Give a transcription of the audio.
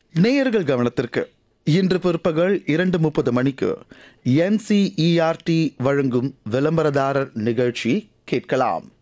நேயர்கள் கவனத்திற்கு இன்று பிற்பகல் 2:30 மணிக்கு NCERT வழங்கும் விளம்பரதாரர் நிகழ்ச்சி கேட்கலாம்.